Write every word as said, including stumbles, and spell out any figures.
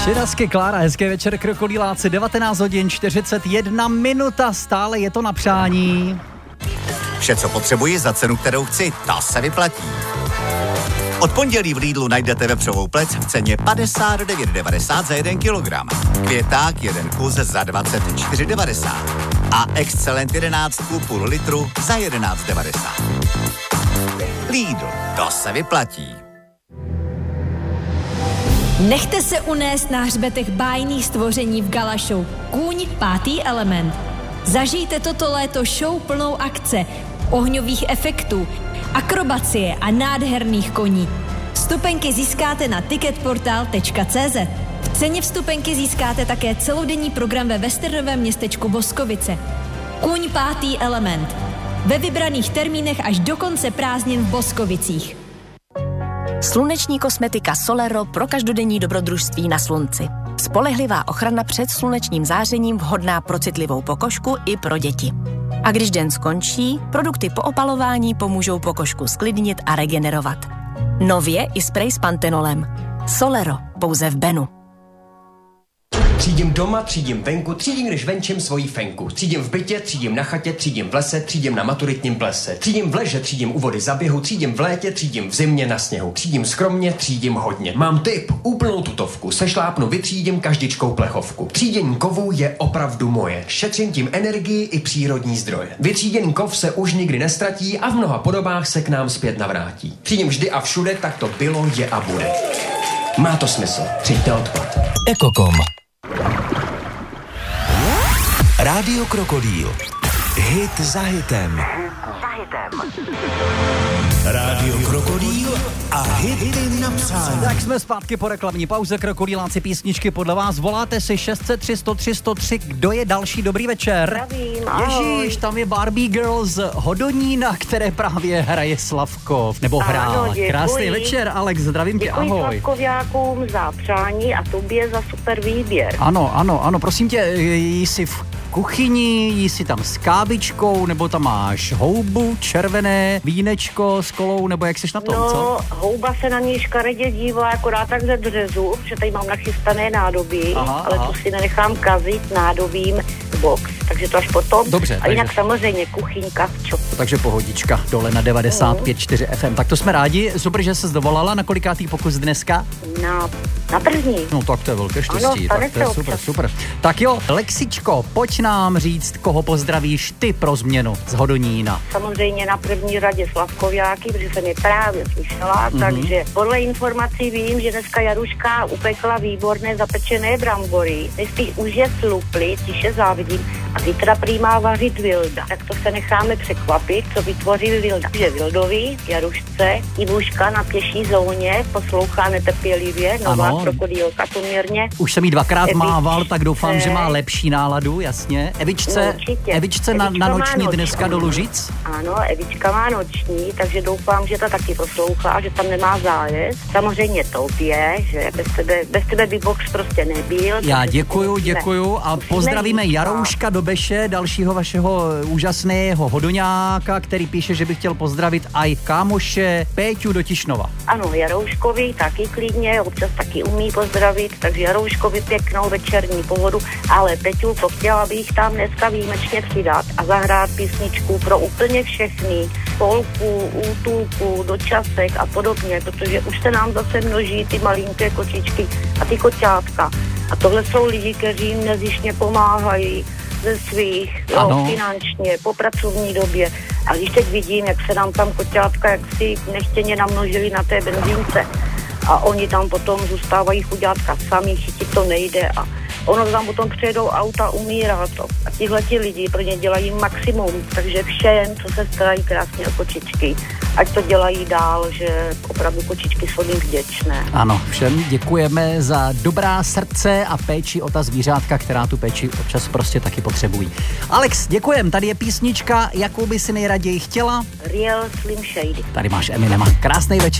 Širasky, Klára, hezký večer, krokodýláci, devatenáct hodin čtyřicet jedna minuta, stále je to na přání. Vše, co potřebuji za cenu, kterou chci, ta se vyplatí. Od pondělí v Lidlu najdete vepřovou plec v ceně padesát devět devadesát za jeden kilogram. Květák jeden kus za dvacet čtyři devadesát. A Excelent jedenáct půl litru za jedenáct devadesát. Lidl, to se vyplatí. Nechte se unést na hřbetech bájných stvoření v gala show Kůň pátý element. Zažijte toto léto show plnou akce, ohňových efektů, akrobacie a nádherných koní. Vstupenky získáte na ticketportal tečka cé zet. V ceně vstupenky získáte také celodenní program ve westernovém městečku Boskovice. Kůň pátý element. Ve vybraných termínech až do konce prázdnin v Boskovicích. Sluneční kosmetika Solero pro každodenní dobrodružství na slunci. Spolehlivá ochrana před slunečním zářením vhodná pro citlivou pokožku i pro děti. A když den skončí, produkty po opalování pomůžou pokožku sklidnit a regenerovat. Nově i sprej s pantenolem. Solero, pouze v Benu. Třídím doma, třídím venku, třídím, když venčím svojí fenku. Třídím v bytě, třídím na chatě, třídím v lese, třídím na maturitním plese. Třídím v leže, třídím u vody za běhu, třídím v létě, třídím v zimě na sněhu. Třídím skromně, třídím hodně. Mám tip, úplnou tutovku, sešlápnu, vytřídím každičkou plechovku. Třídění kovů je opravdu moje. Šetřím tím energii i přírodní zdroje. Vytříděný kov se už nikdy nestratí a v mnoha podobách se k nám zpět navrátí. Třídím vždy a všude, tak to bylo, je a bude. Má to smysl. Třiďte odpad. Ekokom. Rádio Krokodýl. Hit za hitem. Rádio Krokodýl a hity na přání. Tak jsme zpátky po reklamní pauze, krokodýláci, písničky podle vás. Voláte si šest set tři sto tři sto tři. Kdo je další? Dobrý večer. Zdravím, ahoj. Ježíš, tam je Barbie Girl z Hodonína, které právě hraje Slavko. Nebo hrál. Ano, Krásný večer, Alex, zdravím tě, děkuji ahoj. Slavkoviákům za přání a tobě za super výběr. Ano, ano, ano, prosím tě, jsi v kuchyni, jsi tam s kávičkou, nebo tam máš houbu, červené, vínečko s kolou, nebo jak seš na tom, no, co? houba se na něj škaredě dívá akorát tak ze dřezu, že tady mám nachystané nádobí, aha, ale aha. to si nenechám kazit nádobím box, takže to až potom. Dobře, a jinak takže... samozřejmě kuchyňka, čo? Takže pohodička, dole na devadesát pět čtyři ef em. Tak to jsme rádi, super, že ses dovolala. Na kolikátý pokus dneska? Na, na první. No tak to je velké štěstí, ano, tak to je super, občas. super. Tak jo, Lexičko, pojď nám říct, koho pozdravíš ty pro změnu z Hodonína. Samozřejmě na první řadě Slavkoviáky, protože jsem je právě slyšela, mm-hmm. takže podle informací vím, že dneska Jaruška upekla výborné zapečené brambory. Jestli už je slupli, tiše závidím, a zítra prý má vařit Vilda. Tak to se necháme překvapit, co vytvořil Vilda. Že Vildovi, Jarušce, Ivuška na pěší zóně poslouchá netrpělivě, nová ano. krokodýlka poměrně. Už jsem jí dvakrát Evičce. mával, tak doufám, že má lepší náladu, jasně. Evičce, No, určitě. Evičce na, Evička na má noční noční. dneska do Lužic? Ano, Evička má noční, takže doufám, že to taky poslouchá, že tam nemá zájezd. Samozřejmě tobě, že bez tebe, bez tebe by box prostě nebyl. Já děkuju, děkuju a pozdravíme Jarouška do Beše, dalšího vašeho úžasného hodoňáka, který píše, že by chtěl pozdravit aj kámoše Péťu do Tišnova. Ano, Jarouškovi taky klidně, občas taky umí pozdravit, takže Jarouškovi pěknou večerní pohodu, ale Peťulko, chtěla bych tam dneska výjimečně přidat a zahrát písničku pro úplně všechny, polku, útulku, dočasek a podobně, protože už se nám zase množí ty malinké kočičky a ty koťátka. A tohle jsou lidi, kteří jim nezištně pomáhají ze svých, jo, finančně, po pracovní době. A když teď vidím, jak se nám tam koťátka, jak si nechtěně namnožili na té benzínce a oni tam potom zůstávají chudátka sami, chytit to nejde a ono tam potom přijedou auta, umírá to. A tihleti lidi pro ně dělají maximum, takže všem, co se starají krásně o kočičky, ať to dělají dál, že opravdu kočičky jsou jim vděčné. Ano, všem děkujeme za dobrá srdce a péči o ta zvířátka, která tu péči občas prostě taky potřebují. Alex, děkujem, tady je písnička, jakou by si nejraději chtěla. Real Slim Shady. Tady máš Eminema. Krásnej večer.